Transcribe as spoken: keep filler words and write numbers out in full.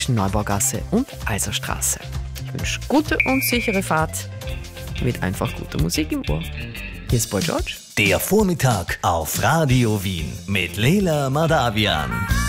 Neubaugasse und Alserstraße. Ich wünsche gute und sichere Fahrt mit einfach guter Musik im Ohr. Hier ist Boy George. Der Vormittag auf Radio Wien mit Leila Madavian.